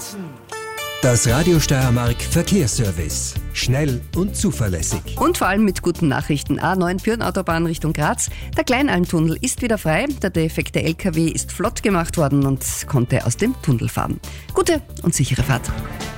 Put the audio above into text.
Das Radio Steiermark Verkehrsservice. Schnell und zuverlässig. Und vor allem mit guten Nachrichten. A9 Pyrn-Autobahn Richtung Graz. Der Kleinalmtunnel ist wieder frei. Der defekte LKW ist flott gemacht worden und konnte aus dem Tunnel fahren. Gute und sichere Fahrt.